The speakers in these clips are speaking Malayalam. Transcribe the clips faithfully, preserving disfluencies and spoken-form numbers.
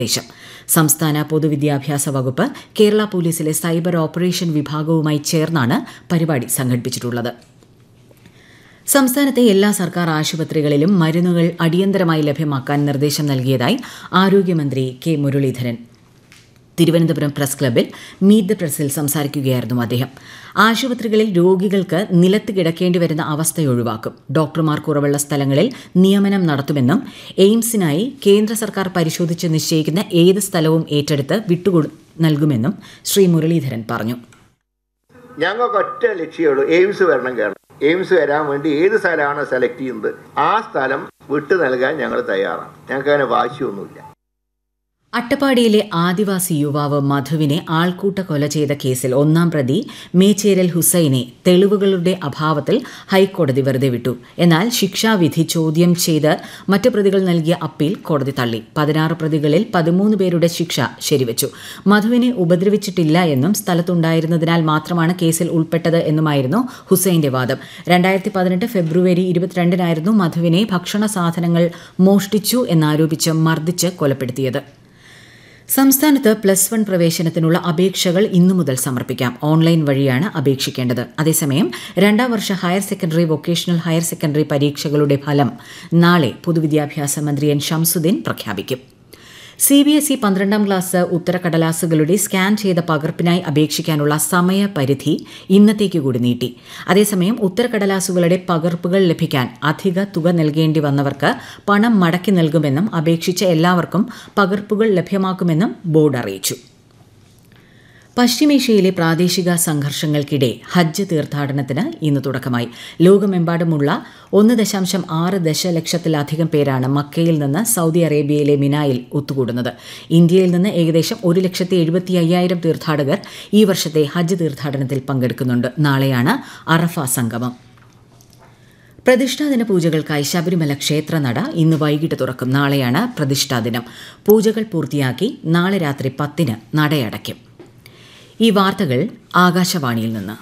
നിർദ്ദേശം. സംസ്ഥാന പൊതുവിദ്യാഭ്യാസ വകുപ്പ് കേരള പോലീസിലെ സൈബർ ഓപ്പറേഷൻ വിഭാഗവുമായി ചേർന്നാണ് പരിപാടി സംഘടിപ്പിച്ചിട്ടുള്ളത്. സംസ്ഥാനത്തെ എല്ലാ സർക്കാർ ആശുപത്രികളിലും മരുന്നുകൾ അടിയന്തരമായി ലഭ്യമാക്കാൻ നിർദ്ദേശം നൽകിയതായി ആരോഗ്യമന്ത്രി കെ മുരളീധരൻ. തിരുവനന്തപുരം പ്രസ് ക്ലബ്ബിൽ മീറ്റ് ദ പ്രസിൽ സംസാരിക്കുകയായിരുന്നു അദ്ദേഹം. ആശുപത്രികളിൽ രോഗികൾക്ക് നിലത്ത് കിടക്കേണ്ടി വരുന്ന അവസ്ഥ ഒഴിവാക്കും. ഡോക്ടർമാർ കുറവുള്ള സ്ഥലങ്ങളിൽ നിയമനം നടത്തുമെന്നും എയിംസിനായി കേന്ദ്ര സർക്കാർ പരിശോധിച്ച് നിശ്ചയിക്കുന്ന ഏത് സ്ഥലവും ഏറ്റെടുത്ത് വിട്ടുകൊടു നൽകുമെന്നും ശ്രീ മുരളീധരൻ പറഞ്ഞു. ഞങ്ങൾക്ക് ഒറ്റ ലക്ഷ്യമുള്ളൂ, എയിംസ് വരണം കേരളം. എയിംസ് വരാൻ വേണ്ടി ഏത് സ്ഥലമാണോ സെലക്ട് ചെയ്യുന്നത് ആ സ്ഥലം വിട്ടു നൽകാൻ ഞങ്ങൾ തയ്യാറാണ്. ഞങ്ങൾക്ക് അങ്ങനെ വാശിയൊന്നുമില്ല. അട്ടപ്പാടിയിലെ ആദിവാസി യുവാവ് മധുവിനെ ആൾക്കൂട്ട കൊല ചെയ്ത കേസിൽ ഒന്നാം പ്രതി മേച്ചേരൽ ഹുസൈനെ തെളിവുകളുടെ അഭാവത്തിൽ ഹൈക്കോടതി വെറുതെ വിട്ടു. എന്നാൽ ശിക്ഷാവിധി ചോദ്യം ചെയ്ത് മറ്റ് പ്രതികൾ നൽകിയ അപ്പീൽ കോടതി തള്ളി. പതിനാറ് പ്രതികളിൽ പതിമൂന്ന് പേരുടെ ശിക്ഷ ശരിവച്ചു. മധുവിനെ ഉപദ്രവിച്ചിട്ടില്ല എന്നും സ്ഥലത്തുണ്ടായിരുന്നതിനാൽ മാത്രമാണ് കേസിൽ ഉൾപ്പെട്ടത് എന്നുമായിരുന്നു ഹുസൈന്റെ വാദം. രണ്ടായിരത്തി പതിനെട്ട് ഫെബ്രുവരി ഇരുപത്തിരണ്ടിനായിരുന്നു മധുവിനെ ഭക്ഷണ സാധനങ്ങൾ മോഷ്ടിച്ചു എന്നാരോപിച്ച് മർദ്ദിച്ച് കൊലപ്പെടുത്തിയത്. സംസ്ഥാനത്ത് പ്ലസ് വൺ പ്രവേശനത്തിനുള്ള അപേക്ഷകൾ ഇന്നു മുതൽ സമർപ്പിക്കാം. ഓൺലൈൻ വഴിയാണ് അപേക്ഷിക്കേണ്ടത്. അതേസമയം രണ്ടാം വർഷ higher secondary, vocational higher secondary പരീക്ഷകളുടെ ഫലം നാളെ പൊതുവിദ്യാഭ്യാസ മന്ത്രി എൻ ശംസുദ്ദീൻ പ്രഖ്യാപിക്കും. സി ബി എസ് ഇ പന്ത്രണ്ടാം ക്ലാസ് ഉത്തരക്കടലാസുകളുടെ സ്കാൻ ചെയ്ത പകർപ്പിനായി അപേക്ഷിക്കാനുള്ള സമയപരിധി ഇന്നത്തേക്ക് കൂടി നീട്ടി. അതേസമയം ഉത്തരക്കടലാസുകളുടെ പകർപ്പുകൾ ലഭിക്കാൻ അധിക തുക നൽകേണ്ടി വന്നവർക്ക് പണം മടക്കി നൽകുമെന്നും അപേക്ഷിച്ച എല്ലാവർക്കും പകർപ്പുകൾ ലഭ്യമാക്കുമെന്നും ബോർഡ് അറിയിച്ചു. പശ്ചിമേഷ്യയിലെ പ്രാദേശിക സംഘർഷങ്ങൾക്കിടെ ഹജ്ജ് തീർത്ഥാടനത്തിന് ഇന്ന് തുടക്കമായി. ലോകമെമ്പാടുമുള്ള ഒന്ന് ദശാംശം ആറ് ദശലക്ഷത്തിലധികം പേരാണ് മക്കയിൽ നിന്ന് സൗദി അറേബ്യയിലെ മിനായിൽ ഒത്തുകൂടുന്നത്. ഇന്ത്യയിൽ നിന്ന് ഏകദേശം ഒരു ലക്ഷത്തി എഴുപത്തി അയ്യായിരം തീർത്ഥാടകർ ഈ വർഷത്തെ ഹജ്ജ് തീർത്ഥാടനത്തിൽ പങ്കെടുക്കുന്നുണ്ട്. നാളെയാണ് അറഫ സംഗമം. പ്രതിഷ്ഠാദിന പൂജകൾക്കായി ശബരിമല ക്ഷേത്രനട ഇന്ന് വൈകിട്ട് തുറക്കും. നാളെയാണ് പ്രതിഷ്ഠാദിനം. പൂജകൾ പൂർത്തിയാക്കി നാളെ രാത്രി പത്തിന് നടയടയ്ക്കും. ഈ വാർത്തകൾ ആകാശവാണിയിൽ നിന്ന്.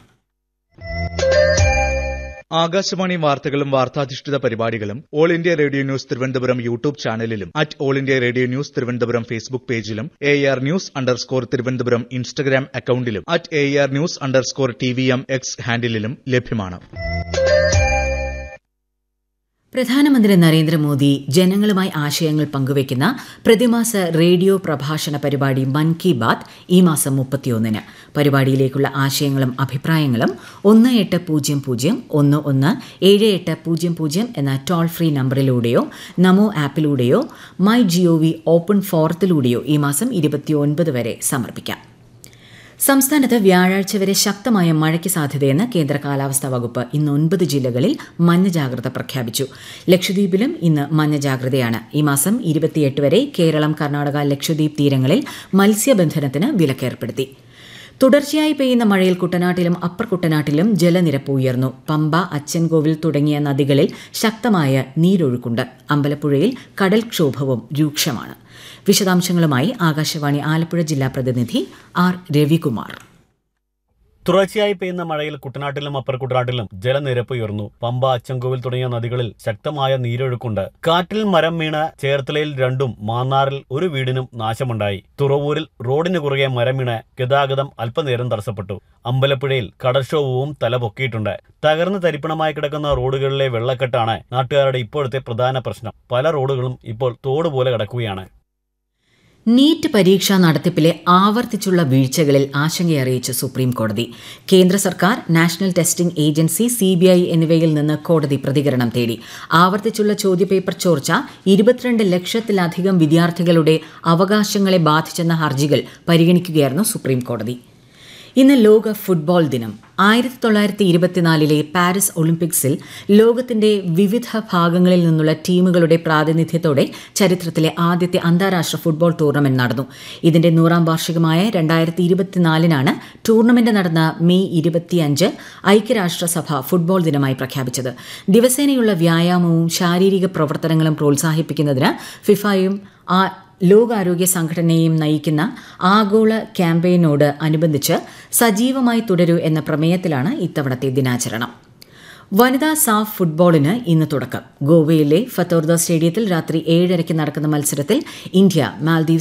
ആകാശവാണി വാർത്തകളും വാർത്താധിഷ്ഠിത പരിപാടികളും all India radio news Thiruvananthapuram YouTube ചാനലിലും at all India radio news Thiruvananthapuram Facebook പേജിലും A R news underscore Thiruvananthapuram Instagram അക്കൌണ്ടിലും at A R news underscore T V M X ഹാൻഡിലും ലഭ്യമാണ്. പ്രധാനമന്ത്രി നരേന്ദ്രമോദി ജനങ്ങളുമായി ആശയങ്ങൾ പങ്കുവയ്ക്കുന്ന പ്രതിമാസ റേഡിയോ പ്രഭാഷണ പരിപാടി മൻ കി ബാത്ത് ഈ മാസം മുപ്പത്തിയൊന്നിന്. പരിപാടിയിലേക്കുള്ള ആശയങ്ങളും അഭിപ്രായങ്ങളും ഒന്ന് എട്ട് പൂജ്യം പൂജ്യം ഒന്ന് ഒന്ന് ഏഴ് എട്ട് പൂജ്യം പൂജ്യം എന്ന toll free നമ്പറിലൂടെയോ Namo ആപ്പിലൂടെയോ my G O V open ഫോറത്തിലൂടെയോ ഈ മാസം ഇരുപത്തിയൊൻപത് വരെ സമർപ്പിക്കാം. സംസ്ഥാനത്ത് വ്യാഴാഴ്ച വരെ ശക്തമായ മഴയ്ക്ക് സാധ്യതയെന്ന് കേന്ദ്ര കാലാവസ്ഥാ വകുപ്പ്. ഇന്ന് ഒൻപത് ജില്ലകളിൽ മഞ്ഞ ജാഗ്രത പ്രഖ്യാപിച്ചു. ലക്ഷദ്വീപിലും ഇന്ന് മഞ്ഞ ജാഗ്രതയാണ്. ഈ മാസം ഇരുപത്തിയെട്ട് വരെ കേരളം, കർണാടക, ലക്ഷദ്വീപ് തീരങ്ങളിൽ മത്സ്യബന്ധനത്തിന് വിലക്കേർപ്പെടുത്തി. തുടർച്ചയായി പെയ്യുന്ന മഴയിൽ കുട്ടനാട്ടിലും അപ്പർ കുട്ടനാട്ടിലും ജലനിരപ്പ് ഉയർന്നു. പമ്പ, അച്ചൻകോവിൽ തുടങ്ങിയ നദികളിൽ ശക്തമായ നീരൊഴുക്കുണ്ട്. അമ്പലപ്പുഴയിൽ കടൽക്ഷോഭവും രൂക്ഷമാണ്. വിശദാംശങ്ങളുമായി ആകാശവാണി ആലപ്പുഴ ജില്ലാ പ്രതിനിധി ആർ രവികുമാർ. തുടർച്ചയായി പെയ്യുന്ന മഴയിൽ കുട്ടനാട്ടിലും അപ്പർ കുട്ടനാട്ടിലും ജലനിരപ്പ് ഉയർന്നു. പമ്പ, അച്ചൻകോവിൽ തുടങ്ങിയ നദികളിൽ ശക്തമായ നീരൊഴുക്കുണ്ട്. കാറ്റിൽ മരം വീണ് ചേർത്തലയിൽ രണ്ടും മാന്നാറിൽ ഒരു വീടിനും നാശമുണ്ടായി. തുറവൂരിൽ റോഡിന് കുറുകെ മരം വീണ് ഗതാഗതം അല്പനേരം തടസ്സപ്പെട്ടു. അമ്പലപ്പുഴയിൽ കടൽക്ഷോഭവും തലപൊക്കിയിട്ടുണ്ട്. തകർന്ന് തരിപ്പണമായി കിടക്കുന്ന റോഡുകളിലെ വെള്ളക്കെട്ടാണ് നാട്ടുകാരുടെ ഇപ്പോഴത്തെ പ്രധാന പ്രശ്നം. പല റോഡുകളും ഇപ്പോൾ തോടുപോലെ കിടക്കുകയാണ്. നീറ്റ് പരീക്ഷാ നടത്തിപ്പിലെ ആവർത്തിച്ചുള്ള വീഴ്ചകളിൽ ആശങ്കയറിയിച്ച് സുപ്രീം കോടതി. കേന്ദ്ര സർക്കാർ, national testing agency, C B I എന്നിവയിൽ നിന്ന് കോടതി പ്രതികരണം തേടി. ആവർത്തിച്ചുള്ള ചോദ്യപേപ്പർ ചോർച്ച ഇരുപത്തിരണ്ട് ലക്ഷത്തിലധികം വിദ്യാർത്ഥികളുടെ അവകാശങ്ങളെ ബാധിച്ചെന്ന ഹർജികൾ പരിഗണിക്കുകയായിരുന്നു സുപ്രീം കോടതി. ഇന്ന് ലോക ഫുട്ബോൾ ദിനം. ആയിരത്തി തൊള്ളായിരത്തി ഇരുപത്തിനാലിലെ പാരീസ് ഒളിമ്പിക്സിൽ ലോകത്തിന്റെ വിവിധ ഭാഗങ്ങളിൽ നിന്നുള്ള ടീമുകളുടെ പ്രാതിനിധ്യത്തോടെ ചരിത്രത്തിലെ ആദ്യത്തെ അന്താരാഷ്ട്ര ഫുട്ബോൾ ടൂർണമെന്റ് നടന്നു. ഇതിന്റെ നൂറാം വാർഷികമായ രണ്ടായിരത്തി ഇരുപത്തിനാലിനാണ് ടൂർണമെന്റ് നടന്ന മെയ് ഇരുപത്തിയഞ്ച് ഐക്യരാഷ്ട്രസഭ ഫുട്ബോൾ ദിനമായി പ്രഖ്യാപിച്ചത്. ദിവസേനയുള്ള വ്യായാമവും ശാരീരിക പ്രവർത്തനങ്ങളും പ്രോത്സാഹിപ്പിക്കുന്നതിന് ഫിഫയും ലോകാരോഗ്യ സംഘടനയും നയിക്കുന്ന ആഗോള ക്യാമ്പയിനോട് അനുബന്ധിച്ച് സജീവമായി തുടരൂ എന്ന പ്രമേയത്തിലാണ് ഇത്തവണത്തെ ദിനാചരണം. വനിതാ സാഫ് ഫുട്ബോളിന് ഇന്ന് തുടക്കം. ഗോവയിലെ ഫത്തോർദ സ്റ്റേഡിയത്തിൽ രാത്രി ഏഴരയ്ക്ക് നടക്കുന്ന മത്സരത്തിൽ ഇന്ത്യ മാൽദീവ്സ്